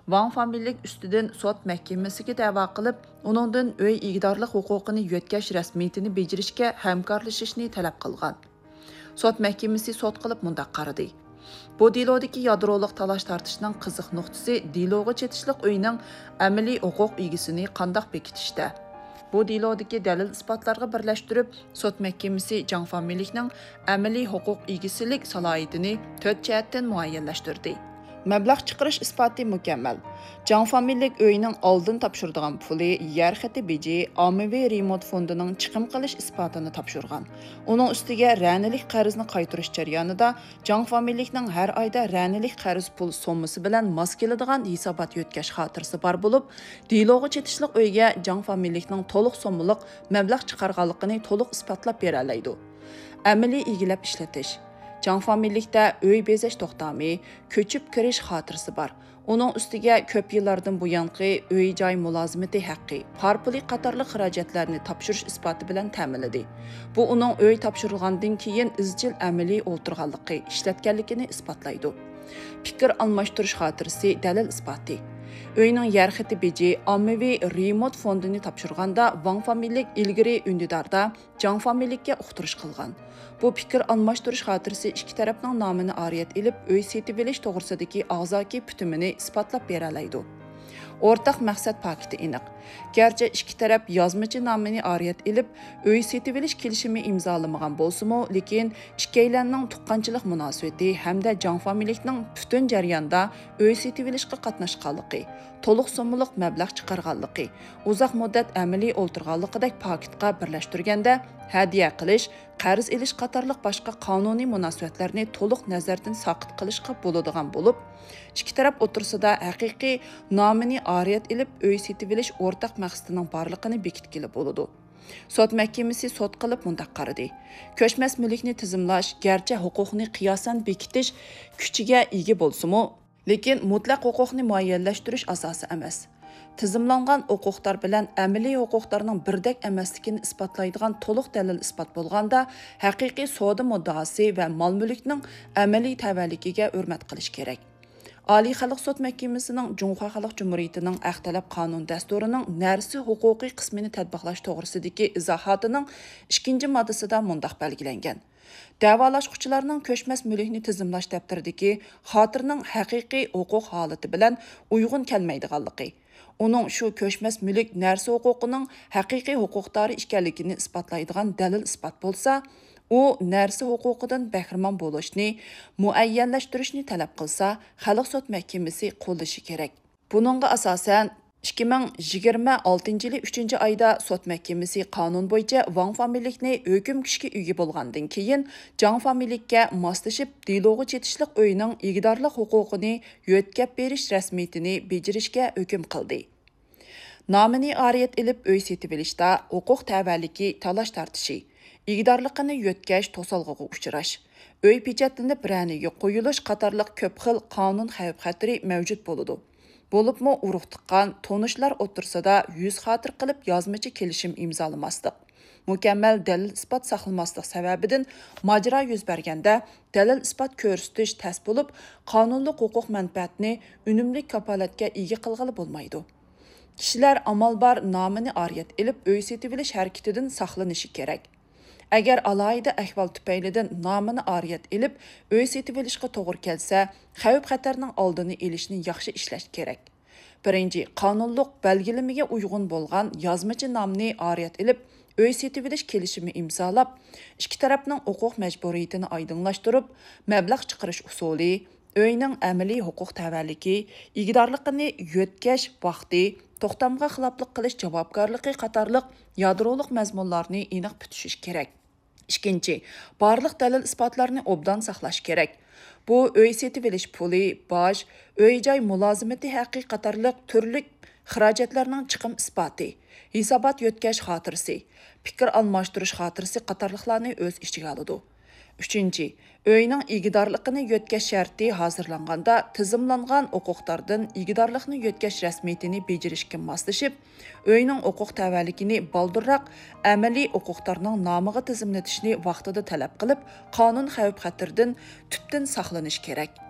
Wang familiyalik üstüdən sot məhkəməsiga da'vo qilib, uningdan uy egdorlik huquqini yo'tkash rasmiyatini bejirishga hamkorlashishni talab qilgan. Sot məhkəməsi sot qilib mundaq qaradi. Bu delodagi yadroliq talash tartishning qiziq nuqtasi deloga chetishliq uyning amaliy huquq egisini qandoq bekitishda. Bu delodagi dalil isbotlarga birlashtirib, sot məhkəməsi Zhang familiyalikning amaliy huquq egisilik salohiyatini 4 jihatdan muayyanlashtirdi. Məbləğ çıxırış isbatı mükəmməl. Zhang familiyalik öyünün aldın tapşırdığan puli yer xəti beji Ommaviy remont fondining chiqim qilish isbatını tapşırğan. Onun üstüge rənilik qarzni qaytarish jarayonida Zhang familiyalikning har oyda rənilik qarz pul sommasi bilan mos keladigan hisobot yotkash xotirasi bor bo'lib, deloga chetishliq uyga Zhang familiyalikning to'liq sommalik məbləğ chiqarganligini to'liq isbotlab bera oladi. Amaliy egilab ishlatish. Zhang familiyalikda uy bezash to'xtami, ko'chib kirish xotirasi bor. Uning ustiga ko'p yillardan buyanqi uy joy mulozimati haqqi, par puli qatorliq xarajatlarni topshirish isboti bilan ta'minladi. Bu uning uy topshirilgandan keyin izchil amaliy o'tirganligi, ishlatganligini isbotlaydi. Fikr almashtirish xotirasi dalil isboti. Uyning yer xiti beji Ommaviy remont fondini topshirganda Wang familiyalik ilgari undidarda Zhang familiyalikka uqtirish qilgan. Bu fikr almashtirish xotirasi ikki tarafning nomini oriyat ilib, uy setib olish to'g'risidagi og'zaki putumini isbotlab bera oladi. O'rtaq maqsad paketi aniq. Garchi ikki taraf yozmachi nomini oriyat ilib, uy setib olish kelishimi imzolamagan bo'lsa-mu, lekin ikkilanning tuqqanchilik munosabati hamda Zhang familiyalikning butun jarayonda uy setib olishga qatnashganligi, to'liq so'mlik mablag' chiqarganligi, uzoq muddat amaliy o'ltirganligidek paketga birlashtirganda hadiya qilish, qarz elish qatorliq boshqa qonuniy munosabatlarni to'liq nazardan saqit qilishga bo'ladigan bo'lib, ikki taraf o'tirsida haqiqiy nomini oriyat ilib uy setib olish o'rtaq maqsadining borligini bekitkili bo'ladi. Sot məhkəməsi sot qilib mundaq qaradi. Ko'chmas mulkni tizimlash, garchi huquqni qiyosan bekitish kuchiga ega bo'lsa-mu, lekin mutlaq huquqni muayyanlashtirish asosi emas. Tizimlangan huquqlar bilan amaliy huquqlarning birdek emasligini isbotlaydigan to'liq dalil isbot bo'lganda, haqiqiy savdo muddaosi va mol-mulkning amaliy tavalligiga hurmat qilish kerak. Oliy xalq sud məhkəməsinin Cumhuriyet Xalq Cumhuriyetining Ahtalab qonun dasturining narsi huquqiy qismini tadbiqlash to'g'risidagi izohotining 2-moddasida mundaq belgilangan. Davolashquchilarning ko'chmas mulkni tizimlash daftaridagi xotirning haqiqiy huquq holati bilan uyg'un kelmaydiganligi, uning shu ko'chmas mulk narsa huquqining haqiqiy huquqdori ekanligini isbotlaydigan dalil isbot bo'lsa, u narsa huquqidan bahramon bo'lishni muayyanlashtirishni talab qilsa, Xalq sud məhkəməsi qo'llashi kerak. Buningga asosan 2026 yili 3-oyda sud məhkəməsi qonun bo'yicha Wang familiyalikni hukm kuchga ega bo'lgandan keyin Zhang familiyalikka moslashib deloga chetishliq uyning egdorlik huquqini yo'tkab berish rasmiyatini bejirishga hukm qildi. Nomini oriyat ilib uy setib olishda huquq tavalligi talash tartishi, egdorligini yo'tkash to'salg'iga uchrash, uy pechatlanib raniga qo'yilish qatorliq ko'p xil qonun xavf-xatari mavjud bo'ladi. Bo'libmi urug' tuqqan tonishlar o'tirsida yuz xotir qilib yozmachi kelishim imzolamaslik, mukammal dalil isbot saqlamaslik sababidan majra yuz berganda dalil isbot ko'rsatish tas bo'lib, qonunlik huquq manfaatni unumli kafolatga ega qilg'ili bo'lmaydi. Kishilar amal bar nomini oriyat ilib uy setib olish harakatidan saqlanishi kerak. Agar alohida ahvol tufaylidan nomini oriyat ilib uy setib olishga to'g'ri kelsa, xavf-xatarning oldini olishni yaxshi ishlash kerak. Birinchi, qonunliq belgilamaga uyg'un bo'lgan yozmachi nomni oriyat ilib uy setib olish kelishimi imzolab, ikki tarafning huquq majburiyatini oydinlashtirib, mablag' chiqarish usuli, uyning amaliy huquq tavalligi, egdorligini yo'tkash vaqti, to'xtamga xiloflik qilish javobgarligi qatorliq yadroliq mazmunlarni aniq putishish kerak. Ikkinchi, barliq dalil isbotlarni obdan saqlash kerak. Bu uy setib olish puli, boj, uy joy mulozimati haqqi qatorliq turli xarajatlarning chiqim isboti, hisobot yo'tkash xotirasi, fikr almashtirish xotirasi qatorliqlarni o'z ichiga oladi. Üçüncü, uyning egdorligini yo'tkash sharti hozirlanganda tizimlangan huquqlardan egdorlikni yo'tkash rasmiyatini bejirishga moslashib, uyning huquq tavalligini baldirroq amaliy huquqlarning nomiga tizimlatishni vaqtida talab qilib, qonun xavf-xatardan tubdan saqlanish kerak.